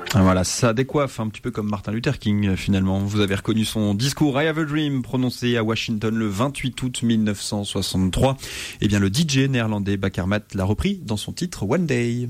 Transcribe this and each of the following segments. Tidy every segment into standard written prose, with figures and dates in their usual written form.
Voilà, ça décoiffe un petit peu comme Martin Luther King finalement. Vous avez reconnu son discours I Have a Dream prononcé à Washington le 28 août 1963. Eh bien le DJ néerlandais Bakermat l'a repris dans son titre One Day.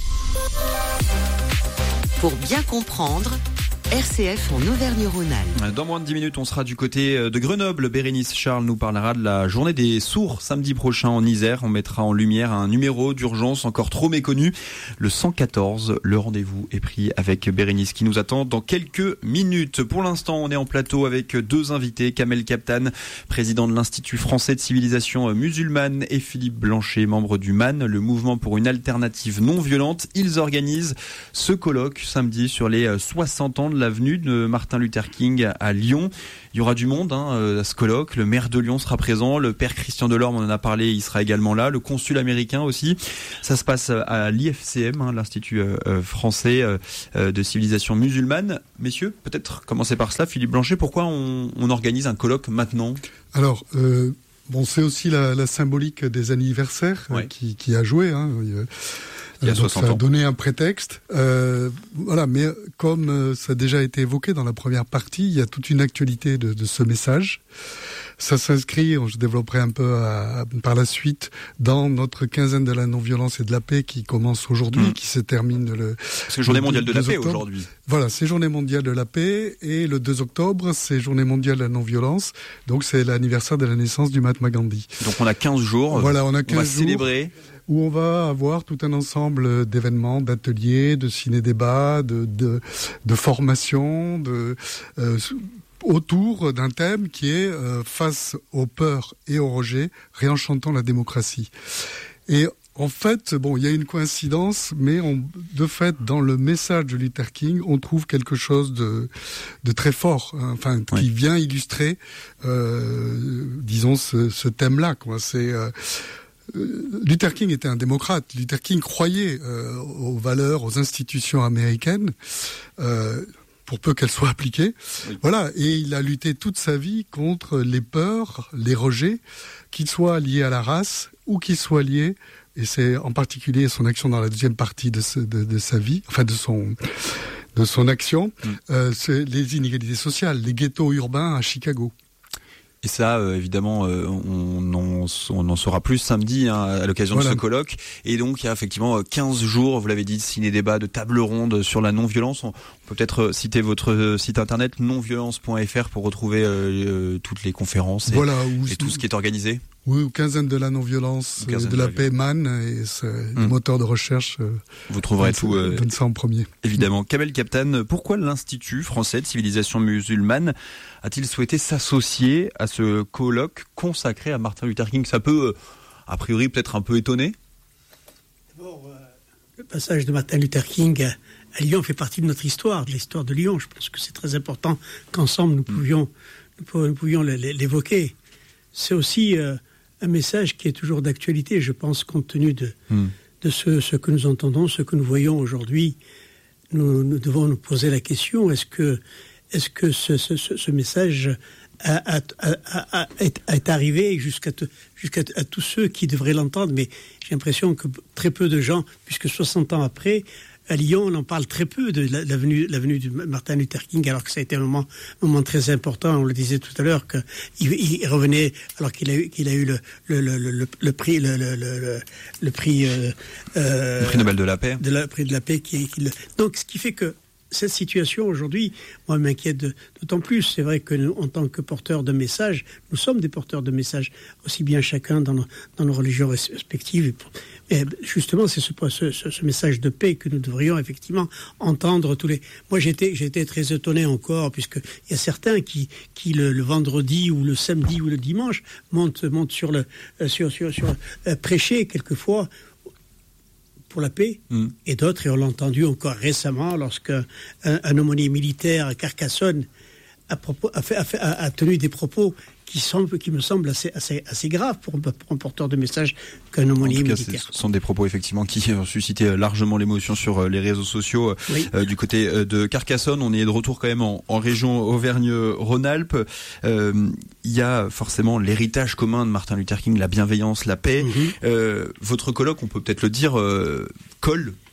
Pour bien comprendre, RCF en Auvergne-Rhône-Alpes. Dans moins de 10 minutes, on sera du côté de Grenoble. Bérénice Charles nous parlera de la journée des sourds samedi prochain en Isère. On mettra en lumière un numéro d'urgence encore trop méconnu, le 114. Le rendez-vous est pris avec Bérénice qui nous attend dans quelques minutes. Pour l'instant, on est en plateau avec deux invités, Kamel Kaptan, président de l'Institut français de civilisation musulmane, et Philippe Blanchet, membre du MAN, le mouvement pour une alternative non violente. Ils organisent ce colloque samedi sur les 60 ans de l'avenue de Martin Luther King à Lyon. Il y aura du monde à ce colloque. Le maire de Lyon sera présent. Le père Christian Delorme, on en a parlé, il sera également là. Le consul américain aussi. Ça se passe à l'IFCM, l'Institut français de civilisation musulmane. Messieurs, peut-être commencer par cela. Philippe Blanchet, pourquoi on organise un colloque maintenant ? Alors, c'est aussi la symbolique des anniversaires qui a joué. Il y a 60 ans. Ça a donné un prétexte. Mais comme ça a déjà été évoqué dans la première partie, il y a toute une actualité de ce message. Ça s'inscrit, je développerai un peu par la suite, dans notre quinzaine de la non-violence et de la paix qui commence aujourd'hui, qui se termine c'est Journée mondiale de la paix aujourd'hui. Voilà, c'est Journée mondiale de la paix, et le 2 octobre, c'est Journée mondiale de la non-violence. Donc c'est l'anniversaire de la naissance du Mahatma Gandhi. Donc on a 15 jours. Voilà, on a 15 jours. On va célébrer. Où on va avoir tout un ensemble d'événements, d'ateliers, de ciné-débats, de formations, autour d'un thème qui est face aux peurs et aux rejets, réenchantant la démocratie. Et en fait, il y a une coïncidence, mais de fait, dans le message de Luther King, on trouve quelque chose de très fort, qui vient illustrer, disons, ce thème-là, quoi. C'est Luther King était un démocrate. Luther King croyait aux valeurs, aux institutions américaines, pour peu qu'elles soient appliquées. Oui. Voilà, et il a lutté toute sa vie contre les peurs, les rejets, qu'ils soient liés à la race ou qu'ils soient liés, et c'est en particulier son action dans la deuxième partie de sa vie, de son action, c'est les inégalités sociales, les ghettos urbains à Chicago. Et ça, évidemment, on en saura plus samedi à l'occasion de ce colloque. Et donc, il y a effectivement 15 jours, vous l'avez dit, de ciné-débat, de table ronde sur la non-violence. On peut peut-être citer votre site internet nonviolence.fr pour retrouver toutes les conférences et tout ce qui est organisé. Oui, ou quinzaine de la non-violence, de la paix, MAN, et c'est le moteur de recherche. Vous trouverez tout. Donne ça en premier. Évidemment. Kamel Kaptan, pourquoi l'Institut français de civilisation musulmane a-t-il souhaité s'associer à ce colloque consacré à Martin Luther King ? Ça peut, a priori, peut-être un peu étonner. D'abord, le passage de Martin Luther King à Lyon fait partie de notre histoire, de l'histoire de Lyon. Je pense que c'est très important qu'ensemble nous pouvions l'évoquer. C'est aussi un message qui est toujours d'actualité, je pense, compte tenu de ce que nous entendons, ce que nous voyons aujourd'hui. Nous devons nous poser la question, est-ce que ce message est arrivé jusqu'à tous ceux qui devraient l'entendre, mais j'ai l'impression que très peu de gens, puisque 60 ans après, à Lyon, on en parle très peu de l'avenue de Martin Luther King, alors que ça a été un moment très important. On le disait tout à l'heure qu'il revenait alors qu'il a eu le prix Nobel de la paix. Le prix de la paix donc ce qui fait que cette situation aujourd'hui, moi, m'inquiète d'autant plus. C'est vrai que nous, en tant que porteurs de messages, nous sommes des porteurs de messages, aussi bien chacun dans nos religions respectives. Et justement, c'est ce message de paix que nous devrions effectivement entendre tous les. Moi, j'ai été très étonné encore, puisque il y a certains qui le vendredi ou le samedi ou le dimanche montent sur prêcher quelquefois pour la paix, et d'autres, et on l'a entendu encore récemment, lorsqu'un aumônier militaire à Carcassonne a tenu des propos qui me semblent assez graves pour un porteur de message qu'un aumônier militaire. Ce sont des propos effectivement qui ont suscité largement l'émotion sur les réseaux sociaux. Du côté de Carcassonne. On est de retour quand même en région Auvergne-Rhône-Alpes. Il y a forcément l'héritage commun de Martin Luther King, la bienveillance, la paix. Votre colloque, on peut peut-être le dire, colle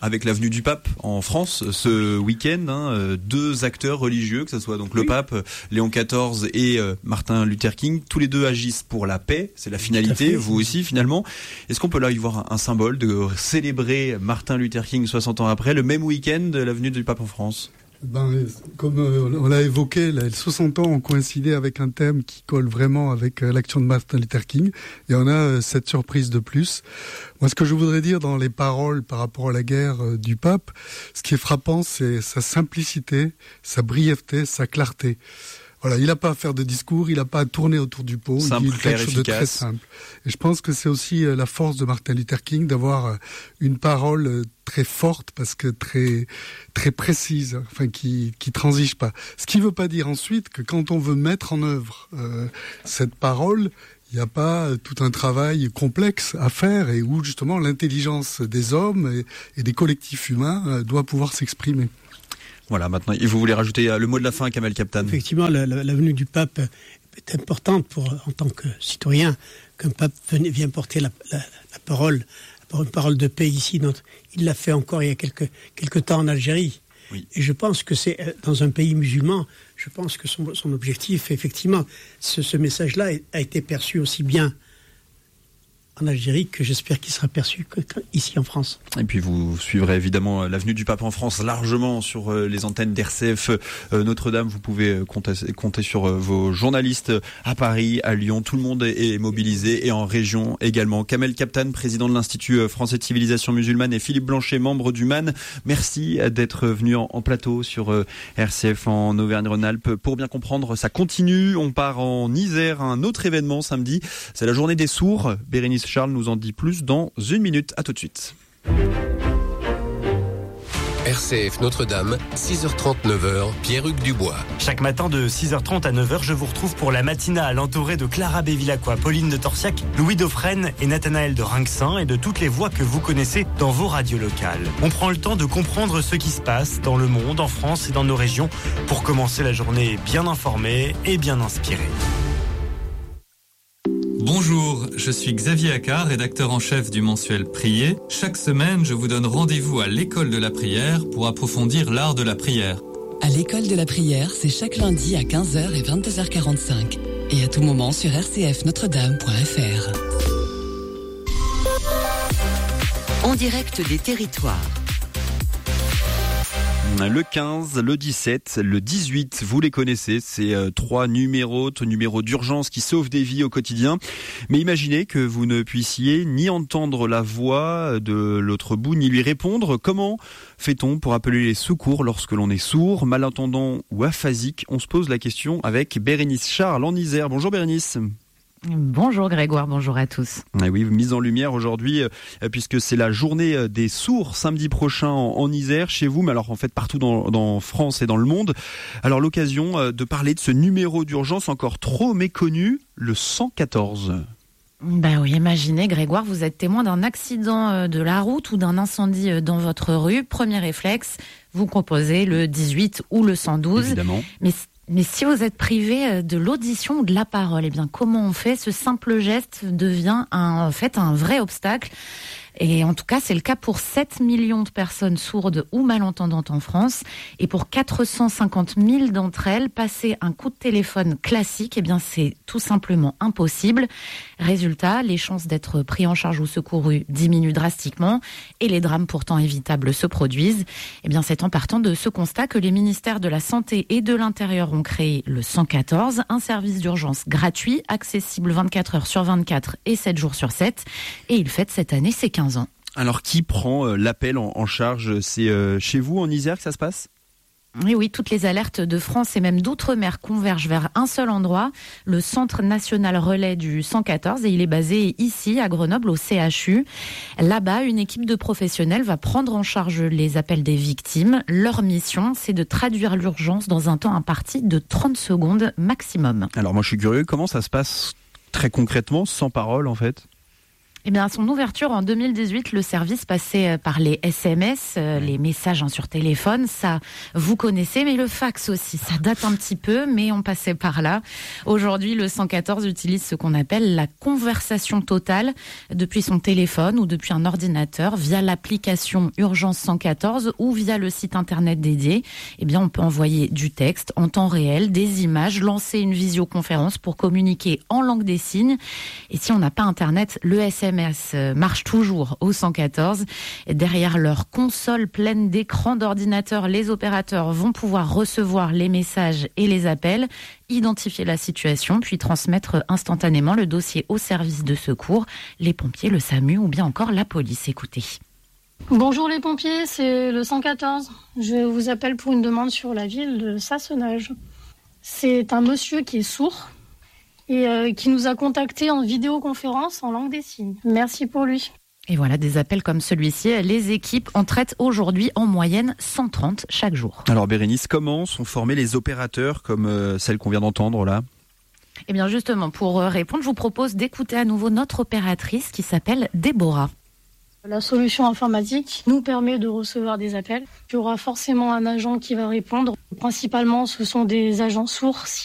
avec la venue du pape en France ce week-end. 2 acteurs religieux, que ce soit donc le pape Léon XIV et Martin Luther King, tous les deux agissent pour la paix. C'est la finalité. Vous aussi finalement. Est-ce qu'on peut là y voir un symbole de célébrer Martin Luther King 60 ans après, le même week-end de la venue du pape en France? Comme on l'a évoqué, les 60 ans ont coïncidé avec un thème qui colle vraiment avec l'action de Martin Luther King. Et on a cette surprise de plus. Moi, ce que je voudrais dire dans les paroles par rapport à la guerre du pape, ce qui est frappant, c'est sa simplicité, sa brièveté, sa clarté. Voilà, il n'a pas à faire de discours, il n'a pas à tourner autour du pot. Simple, il dit quelque chose de très simple. Et je pense que c'est aussi la force de Martin Luther King d'avoir une parole très forte, parce que très très précise, enfin qui transige pas. Ce qui ne veut pas dire ensuite que quand on veut mettre en œuvre cette parole, il n'y a pas tout un travail complexe à faire, et où justement l'intelligence des hommes et des collectifs humains doit pouvoir s'exprimer. Voilà, maintenant, vous voulez rajouter le mot de la fin, Kamel Kaptan? Effectivement, la venue du pape est importante en tant que citoyen, qu'un pape vienne porter la parole, une parole de paix ici. Il l'a fait encore il y a quelques temps en Algérie. Oui. Et je pense que c'est dans un pays musulman, je pense que son objectif, effectivement, ce message-là a été perçu aussi bien en Algérie, que j'espère qu'il sera perçu ici en France. Et puis vous suivrez évidemment la venue du pape en France largement sur les antennes d'RCF Notre-Dame. Vous pouvez compter sur vos journalistes à Paris, à Lyon. Tout le monde est mobilisé, et en région également. Kamel Kaptan, président de l'Institut français de civilisation musulmane, et Philippe Blanchet, membre du MAN. Merci d'être venu en plateau sur RCF en Auvergne-Rhône-Alpes. Pour bien comprendre, ça continue. On part en Isère, un autre événement samedi. C'est la journée des sourds. Bérénice Charles nous en dit plus dans 1 minute. À tout de suite. RCF Notre-Dame, 6h30, 9h, Pierre-Hugues Dubois. Chaque matin de 6h30 à 9h, je vous retrouve pour la matinale entourée de Clara Bévilacqua, Pauline de Torsiac, Louis Dauphren et Nathanaël de Rinxin, et de toutes les voix que vous connaissez dans vos radios locales. On prend le temps de comprendre ce qui se passe dans le monde, en France et dans nos régions, pour commencer la journée bien informée et bien inspirée. Bonjour, je suis Xavier Accard, rédacteur en chef du mensuel Prier. Chaque semaine, je vous donne rendez-vous à l'école de la prière pour approfondir l'art de la prière. À l'école de la prière, c'est chaque lundi à 15h et 22h45. Et à tout moment sur rcfnotredame.fr. En direct des territoires. Le 15, le 17, le 18, vous les connaissez, c'est 3 numéros d'urgence qui sauvent des vies au quotidien. Mais imaginez que vous ne puissiez ni entendre la voix de l'autre bout, ni lui répondre. Comment fait-on pour appeler les secours lorsque l'on est sourd, malentendant ou aphasique? On se pose la question avec Bérénice Charles en Isère. Bonjour Bérénice. Bonjour Grégoire, bonjour à tous. Et oui, mise en lumière aujourd'hui, puisque c'est la journée des sourds samedi prochain en Isère, chez vous, mais alors en fait partout dans France et dans le monde. Alors l'occasion de parler de ce numéro d'urgence encore trop méconnu, le 114. Ben oui, imaginez Grégoire, vous êtes témoin d'un accident de la route ou d'un incendie dans votre rue. Premier réflexe, vous composez le 18 ou le 112. Évidemment. Mais si vous êtes privé de l'audition ou de la parole, eh bien comment on fait? Ce simple geste devient un vrai obstacle. Et en tout cas, c'est le cas pour 7 millions de personnes sourdes ou malentendantes en France. Et pour 450 000 d'entre elles, passer un coup de téléphone classique, eh bien, c'est tout simplement impossible. Résultat, les chances d'être pris en charge ou secourus diminuent drastiquement et les drames pourtant évitables se produisent. Eh bien, c'est en partant de ce constat que les ministères de la Santé et de l'Intérieur ont créé le 114, un service d'urgence gratuit, accessible 24 heures sur 24 et 7 jours sur 7. Et il fête cette année ses 15 ans. Alors, qui prend l'appel en charge? C'est chez vous, en Isère, que ça se passe? Oui, toutes les alertes de France et même d'outre-mer convergent vers un seul endroit, le Centre national relais du 114, et il est basé ici, à Grenoble, au CHU. Là-bas, une équipe de professionnels va prendre en charge les appels des victimes. Leur mission, c'est de traduire l'urgence dans un temps imparti de 30 secondes maximum. Alors moi, je suis curieux, comment ça se passe très concrètement, sans parole, en fait? Eh bien, à son ouverture en 2018, le service passait par les SMS, les messages sur téléphone. Ça, vous connaissez, mais le fax aussi. Ça date un petit peu, mais on passait par là. Aujourd'hui, le 114 utilise ce qu'on appelle la conversation totale depuis son téléphone ou depuis un ordinateur via l'application Urgence 114 ou via le site internet dédié. Eh bien, on peut envoyer du texte en temps réel, des images, lancer une visioconférence pour communiquer en langue des signes. Et si on n'a pas internet, le SMS marche toujours au 114. Derrière leur console pleine d'écrans d'ordinateur, les opérateurs vont pouvoir recevoir les messages et les appels, identifier la situation, puis transmettre instantanément le dossier au service de secours, les pompiers, le SAMU ou bien encore la police. Écoutez. Bonjour les pompiers, c'est le 114. Je vous appelle pour une demande sur la ville de Sassenage. C'est un monsieur qui est sourd et qui nous a contactés en vidéoconférence en langue des signes. Merci pour lui. Et voilà, des appels comme celui-ci, les équipes en traitent aujourd'hui en moyenne 130 chaque jour. Alors Bérénice, comment sont formés les opérateurs comme celle qu'on vient d'entendre là ? Eh bien justement, pour répondre, je vous propose d'écouter à nouveau notre opératrice qui s'appelle Déborah. La solution informatique nous permet de recevoir des appels. Il y aura forcément un agent qui va répondre. Principalement, ce sont des agents sourds.